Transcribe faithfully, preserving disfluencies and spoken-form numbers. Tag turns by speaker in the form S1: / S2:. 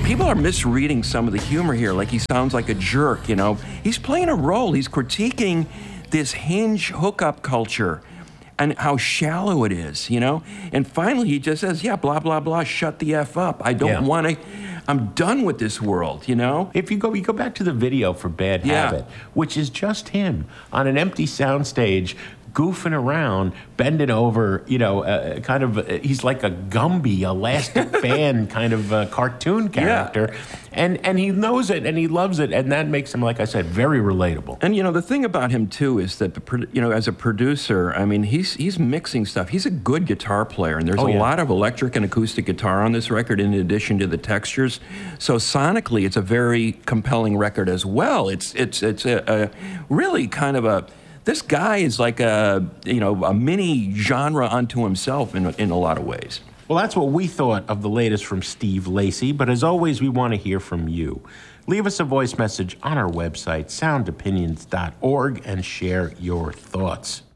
S1: people are misreading some of the humor here. Like he sounds like a jerk, you know. He's playing a role. He's critiquing this Hinge hookup culture and how shallow it is, you know. And finally he just says, yeah, blah, blah, blah, shut the F up. I don't yeah. want to, I'm done with this world, you know.
S2: If you go, you go back to the video for Bad
S1: yeah.
S2: Habit, which is just him on an empty soundstage, goofing around, bending over, you know, uh, kind of, uh, he's like a Gumby, elastic band kind of uh, cartoon character.
S1: Yeah.
S2: And and he knows it and he loves it. And that makes him, like I said, very relatable.
S1: And, you know, the thing about him, too, is that, the, you know, as a producer, I mean, he's he's mixing stuff. He's a good guitar player. And there's
S2: oh,
S1: a
S2: yeah.
S1: lot of electric and acoustic guitar on this record in addition to the textures. So sonically, it's a very compelling record as well. It's, it's, it's a, a really kind of a... This guy is like a, you know, a mini genre unto himself in, in a lot of ways.
S2: Well, that's what we thought of the latest from Steve Lacy, but as always, we want to hear from you. Leave us a voice message on our website, sound opinions dot org, and share your thoughts.